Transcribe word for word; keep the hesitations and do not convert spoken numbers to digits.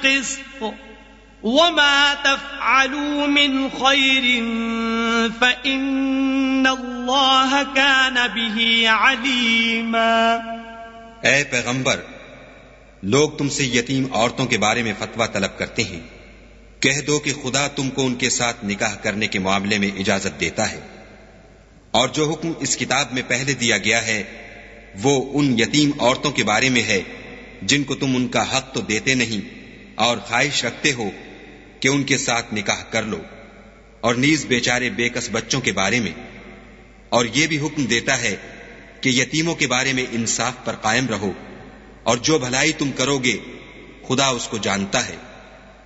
बिलक़िस्त वमा तफ़अलू मिन खैरिन फ़इन्नल्लाह कान बिही अलीमा। ऐ पैगंबर, लोग तुमसे यतीम औरतों के बारे में फतवा तलब करते हैं। कह दो कि खुदा तुमको उनके साथ निकाह करने के मामले में इजाजत देता है, और जो हुक्म इस किताब में पहले दिया गया है वो उन यतीम औरतों के बारे में है जिनको तुम उनका हक तो देते नहीं और ख्वाहिश रखते हो कि उनके साथ निकाह कर लो, और नीज बेचारे बेकस बच्चों के बारे में। और ये भी हुक्म देता है कि यतीमों के बारे में इंसाफ पर कायम रहो, और जो भलाई तुम करोगे खुदा उसको जानता है।